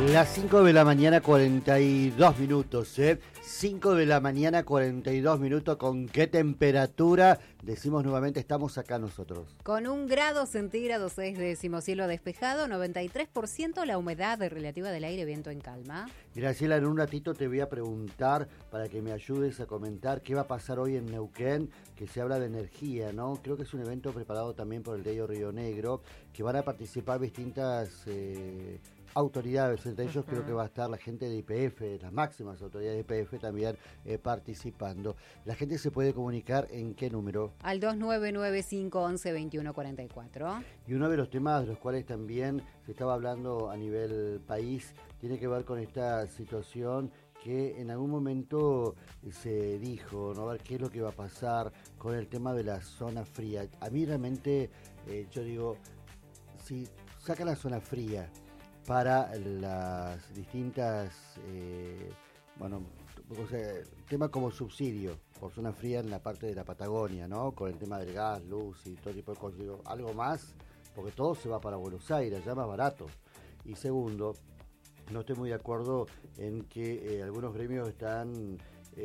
Las 5 de la mañana 42 minutos, 5 de la mañana 42 minutos, ¿con qué temperatura? Decimos nuevamente, estamos acá nosotros. Con 1 grado centígrados, 6 décimos, cielo despejado, 93% la humedad relativa del aire, viento en calma. Graciela, en un ratito te voy a preguntar para que me ayudes a comentar qué va a pasar hoy en Neuquén, que se habla de energía, ¿no? Creo que es un evento preparado también por el diario Río Negro, que van a participar distintas autoridades, entre ellos creo que va a estar la gente de YPF, las máximas autoridades de YPF también participando. La gente se puede comunicar ¿en qué número? Al 2995112144. Y uno de los temas de los cuales también se estaba hablando a nivel país tiene que ver con esta situación que en algún momento se dijo, ¿no? A ver qué es lo que va a pasar con el tema de la zona fría. A mí realmente, yo digo, si sacan la zona fría para las distintas, temas como subsidio por zona fría en la parte de la Patagonia, ¿no? Con el tema del gas, luz y todo tipo de cosas. Digo, algo más, porque todo se va para Buenos Aires, allá más barato. Y segundo, no estoy muy de acuerdo en que algunos gremios están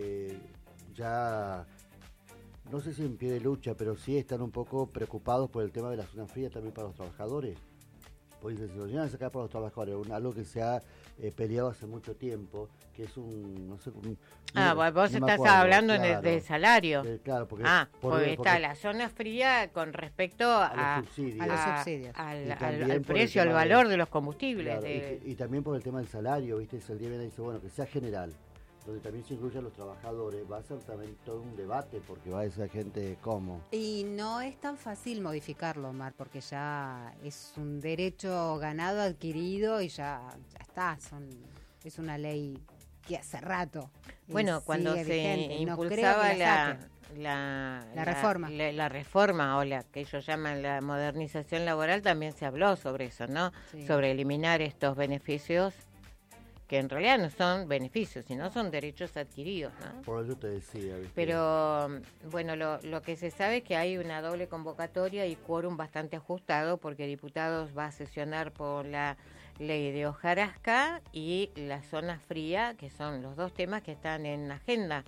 ya, no sé si en pie de lucha, pero sí están un poco preocupados por el tema de la zona fría también para los trabajadores. Pues se lo llevan a sacar para los trabajadores, algo que se ha peleado hace mucho tiempo, que es vos estás hablando claro, del salario. Claro, porque está la zona fría con respecto a los subsidios, al precio, al valor de los combustibles. Claro, y también por el tema del salario, ¿viste? El día viene y dice, bueno, que sea general, donde también se incluyan los trabajadores, va a ser también todo un debate, porque va a esa gente cómo. Y no es tan fácil modificarlo, Omar, porque ya es un derecho ganado, adquirido, y ya está, es una ley que hace rato. Bueno, cuando se vigente. Impulsaba la reforma. La reforma, o la que ellos llaman la modernización laboral, también se habló sobre eso, ¿no? Sí. Sobre eliminar estos beneficios que en realidad no son beneficios, sino son derechos adquiridos, ¿no? Por eso te decía, ¿viste? Pero, bueno, lo que se sabe es que hay una doble convocatoria y quórum bastante ajustado, porque diputados va a sesionar por la ley de hojarasca y la zona fría, que son los dos temas que están en agenda.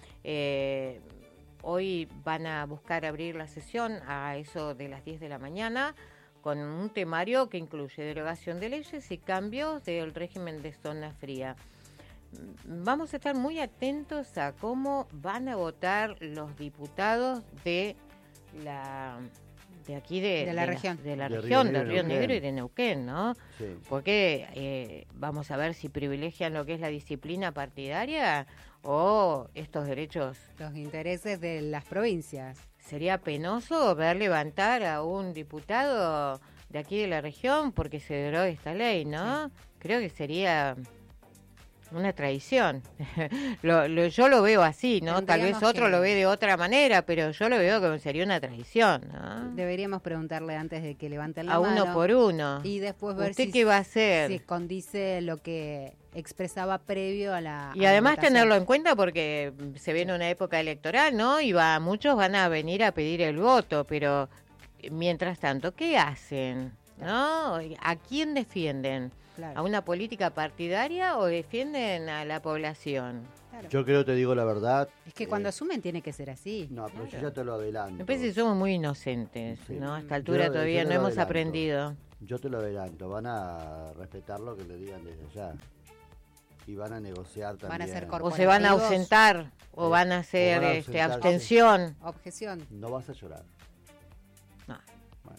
Hoy van a buscar abrir la sesión a eso de las 10 de la mañana, con un temario que incluye derogación de leyes y cambios del régimen de zona fría. Vamos a estar muy atentos a cómo van a votar los diputados de la región de Río Negro y de Neuquén, ¿no? Sí. Porque vamos a ver si privilegian lo que es la disciplina partidaria o estos derechos. Los intereses de las provincias. Sería penoso ver levantar a un diputado de aquí de la región porque se deroga esta ley, ¿no? Sí. Creo que sería una traición. Yo lo veo así, ¿no? Tal vez otro lo ve de otra manera, pero yo lo veo como sería una traición, ¿no? Deberíamos preguntarle antes de que levanten la mano. A uno por uno. Y después ver ¿Usted qué va a hacer? Si condice lo que expresaba previo a la y además tenerlo en cuenta porque se viene una época electoral, ¿no? Y muchos van a venir a pedir el voto, pero mientras tanto, ¿qué hacen? ¿No? ¿A quién defienden? Claro. ¿A una política partidaria o defienden a la población? Claro. Yo creo, te digo la verdad. Es que cuando asumen tiene que ser así. No, pero yo ya te lo adelanto. Me parece que somos muy inocentes, sí. ¿No? A esta altura todavía no hemos aprendido. Yo te lo adelanto, van a respetar lo que le digan desde allá. Y van a negociar también. Van a ser o se van a ausentar, o van a hacer abstención. Objeción. No vas a llorar. No. Bueno.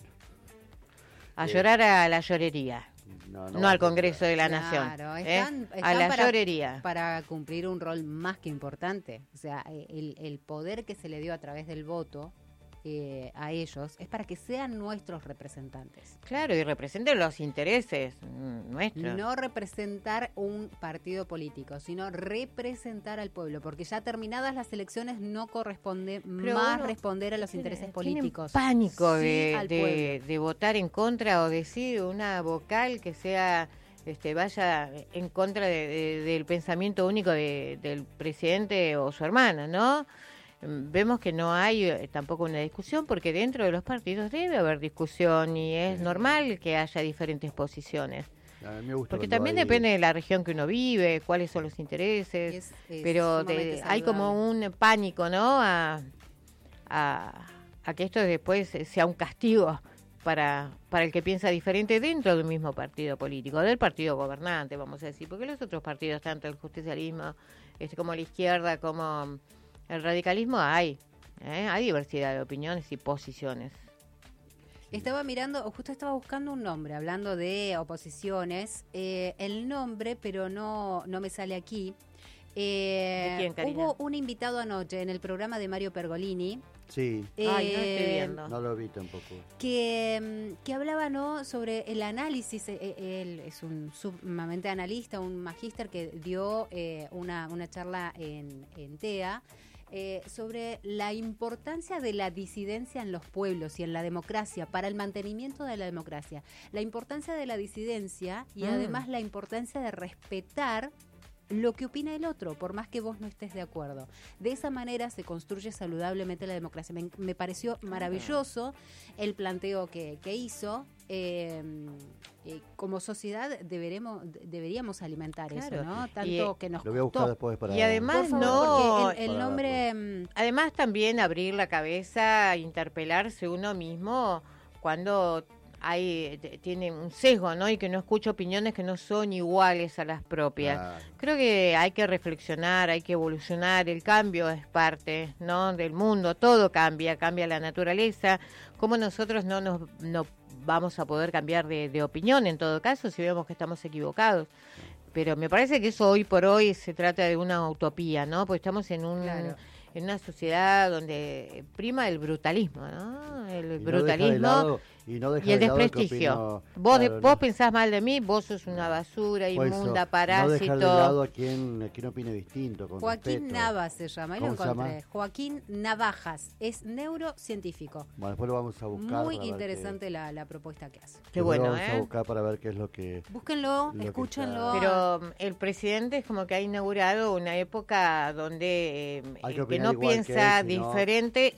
A llorar a la llorería. No al Congreso de la Nación. Están a la llorería. Para cumplir un rol más que importante. O sea, el poder que se le dio a través del voto a ellos es para que sean nuestros representantes. Claro, y representen los intereses nuestros. No representar un partido político, sino representar al pueblo, porque ya terminadas las elecciones no corresponde responder a los intereses políticos. Pánico de votar en contra o decir una vocal que sea vaya en contra del pensamiento único del presidente o su hermana, ¿no? Vemos que no hay tampoco una discusión, porque dentro de los partidos debe haber discusión y es normal que haya diferentes posiciones. A mí me gusta Porque cuando también hay- depende de la región que uno vive, cuáles son los intereses, Es pero sumamente hay como saludable. un pánico, ¿no? A que esto después sea un castigo para el que piensa diferente dentro del mismo partido político, del partido gobernante, vamos a decir, porque los otros partidos, tanto el justicialismo como la izquierda, como el radicalismo, hay diversidad de opiniones y posiciones. Estaba mirando, justo estaba buscando un nombre, hablando de oposiciones, el nombre, pero no me sale aquí. ¿De quién, Karina? Hubo un invitado anoche en el programa de Mario Pergolini. Sí, Ay, no estoy viendo. no lo vi tampoco. Que hablaba, ¿no?, sobre el análisis. Él es un sumamente analista, un magíster que dio una charla en TEA sobre la importancia de la disidencia en los pueblos y en la democracia, para el mantenimiento de la democracia. La importancia de la disidencia y además la importancia de respetar lo que opina el otro, por más que vos no estés de acuerdo. De esa manera se construye saludablemente la democracia. Me pareció maravilloso el planteo que hizo. Como sociedad deberíamos alimentar Claro. eso, ¿no? Tanto que nos Lo voy a buscar costó. después para... Y además Por favor, no, porque el para nombre... además también abrir la cabeza, interpelarse uno mismo cuando tiene un sesgo, ¿no? Y que no escucha opiniones que no son iguales a las propias. Claro. Creo que hay que reflexionar, hay que evolucionar, el cambio es parte, ¿no?, del mundo, todo cambia la naturaleza, cómo nosotros no vamos a poder cambiar de opinión en todo caso si vemos que estamos equivocados. Pero me parece que eso hoy por hoy se trata de una utopía, ¿no? Porque estamos en Claro. en una sociedad donde prima el brutalismo, ¿no? El Y brutalismo no dejar y el de lado que desprestigio. opino- Vos claro, vos no- pensás mal de mí, vos sos una basura, por eso, inmunda, No parásito. dejar de lado a quien opine distinto, con Joaquín respeto. Navas se llama, ahí lo ¿Cómo se llama? encontré. Joaquín Navajas, es neurocientífico. Bueno, después lo vamos a buscar. Muy para ver interesante la propuesta que hace. Qué después bueno, lo vamos a ¿eh? buscar para ver qué es lo que... Búsquenlo, Lo que escúchenlo. Pero el presidente es como que ha inaugurado una época donde Hay que el que opinar no igual que piensa él, si no- diferente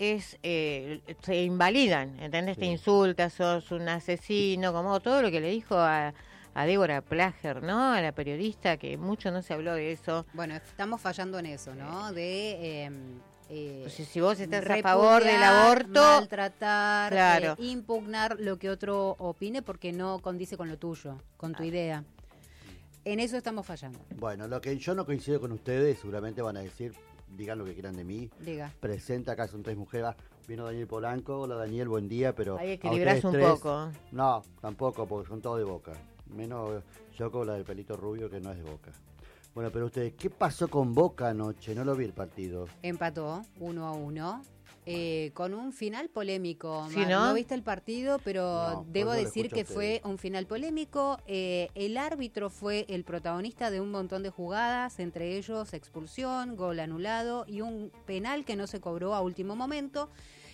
se invalidan, ¿entendés? Sí. Te insultas, sos un asesino, como todo lo que le dijo a Débora Plager, ¿no? A la periodista, que mucho no se habló de eso. Bueno, estamos fallando en eso, ¿no? De Entonces, si vos estás a repudiar, favor del aborto, maltratar, claro. impugnar lo que otro opine porque no condice con lo tuyo, con tu idea. En eso estamos fallando. Bueno, lo que yo no coincido con ustedes, seguramente van a decir, digan lo que quieran de mí. Diga. Presenta, acá son tres mujeres. Vino Daniel Polanco, hola Daniel, buen día, pero... Ahí a equilibrás ustedes un tres, poco. No, tampoco, porque son todos de Boca. Menos yo con la del pelito rubio, que no es de Boca. Bueno, pero ustedes, ¿qué pasó con Boca anoche? No lo vi el partido. Empató 1-1. Con un final polémico. Sí, Mar. ¿no? No viste el partido, pero No, debo por eso lo decir escucho que a fue ustedes. un final polémico. El árbitro fue el protagonista de un montón de jugadas, entre ellos expulsión, gol anulado y un penal que no se cobró a último momento.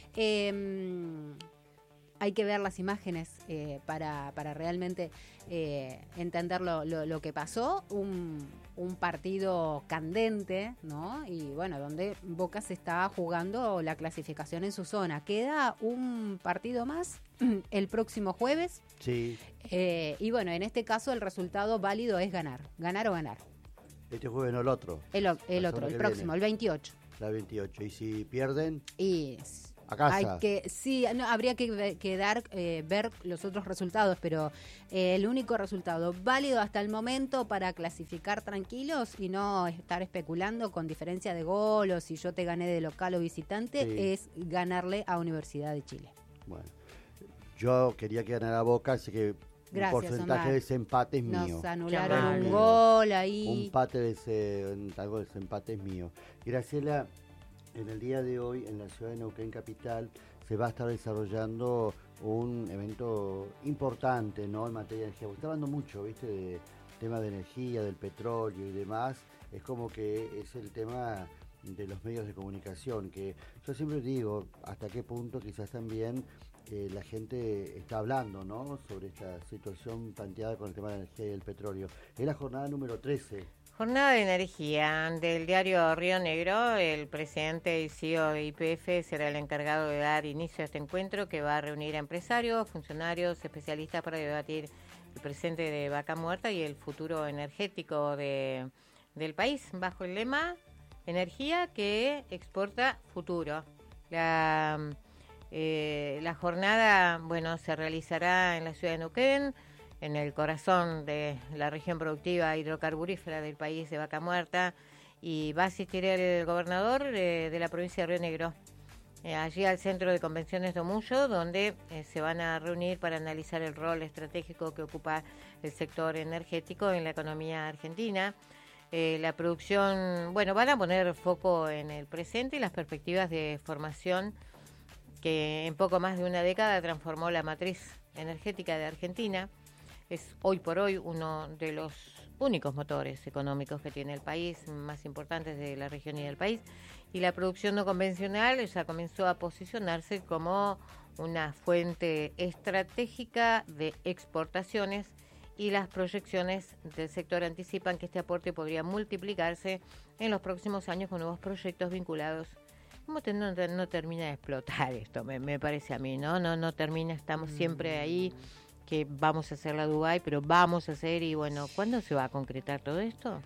Hay que ver las imágenes para realmente entender lo que pasó. Un partido candente, ¿no? Y bueno, donde Boca se está jugando la clasificación en su zona. Queda un partido más el próximo jueves. Sí, Y bueno, en este caso el resultado válido es ganar o ganar. este jueves no el otro, El La otro, semana el que próximo, viene. el 28. la 28. Y si pierden, Y a casa. hay que, sí, no, habría que ver los otros resultados, pero el único resultado válido hasta el momento para clasificar tranquilos y no estar especulando con diferencia de gol o si yo te gané de local o visitante, Sí. es ganarle a Universidad de Chile. Bueno, yo quería que ganara Boca, así que Gracias, un porcentaje Omar. de desempate es mío. Nos anularon Qué un mal. gol Un ahí. empate algo de desempate es mío. Graciela, en el día de hoy en la ciudad de Neuquén Capital se va a estar desarrollando un evento importante, ¿no?, en materia de energía. Porque está hablando mucho, ¿viste?, de tema de energía, del petróleo y demás. Es como que es el tema de los medios de comunicación, que yo siempre digo hasta qué punto quizás también la gente está hablando, ¿no?, sobre esta situación planteada con el tema de la energía y el petróleo. Es la jornada número 13. Jornada de energía del diario Río Negro. El presidente y CEO de YPF será el encargado de dar inicio a este encuentro que va a reunir a empresarios, funcionarios, especialistas para debatir el presente de Vaca Muerta y el futuro energético del país, bajo el lema energía que exporta futuro. La jornada, bueno, se realizará en la ciudad de Neuquén, en el corazón de la región productiva hidrocarburífera del país de Vaca Muerta, y va a asistir el gobernador de la provincia de Río Negro, allí al Centro de Convenciones de Omullo, donde se van a reunir para analizar el rol estratégico que ocupa el sector energético en la economía argentina. La producción, bueno, van a poner foco en el presente y las perspectivas de formación que en poco más de una década transformó la matriz energética de Argentina. Es hoy por hoy uno de los únicos motores económicos que tiene el país, más importantes de la región y del país, y la producción no convencional ya comenzó a posicionarse como una fuente estratégica de exportaciones, y las proyecciones del sector anticipan que este aporte podría multiplicarse en los próximos años con nuevos proyectos vinculados. ¿Cómo no termina de explotar esto? Me parece a mí, ¿no? No termina, estamos siempre ahí, que vamos a hacer la Dubái, pero vamos a hacer, y bueno, ¿cuándo se va a concretar todo esto?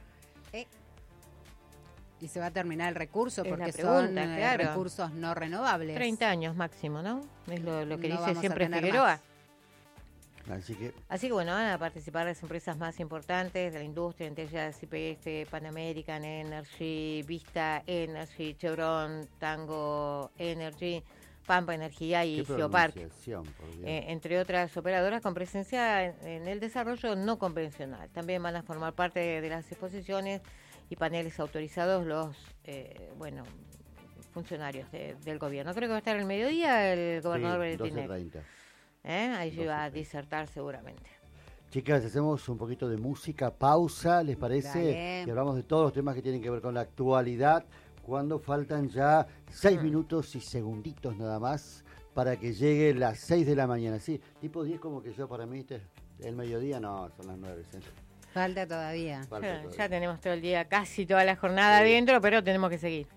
Y se va a terminar el recurso, Es porque la pregunta, son claro. recursos no renovables. 30 años máximo, ¿no? Es lo que No dice vamos a siempre tener Figueroa. más. Así que Bueno, van a participar las empresas más importantes de la industria, entre ellas YPF, Pan American Energy, Vista Energy, Chevron, Tango Energy, Pampa Energía y qué Geopark, pronunciación, por Dios. entre otras operadoras con presencia en el desarrollo no convencional. También van a formar parte de las exposiciones y paneles autorizados los funcionarios del gobierno. Creo que va a estar al mediodía el gobernador Berretinec. 12:30. Ahí va a disertar seguramente. Chicas, hacemos un poquito de música, pausa, ¿les parece? Dale. Y hablamos de todos los temas que tienen que ver con la actualidad, cuando faltan ya 6 minutos y segunditos nada más para que llegue las 6 de la mañana. Sí, tipo 10 como que yo para mí, el mediodía, no, son las 9. ¿Sí? Falta todavía. Falta todavía. Ya tenemos todo el día, casi toda la jornada adentro, pero tenemos que seguir.